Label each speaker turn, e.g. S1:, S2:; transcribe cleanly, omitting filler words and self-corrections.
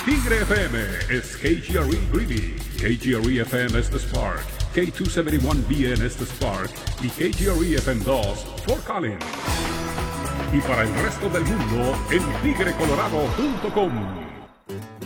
S1: Tigre FM es KGRE Greeley, KGRE FM es The Spark, K271BN es The Spark y KGRE FM 2 Fort Collins. Y para el resto del mundo en tigrecolorado.com.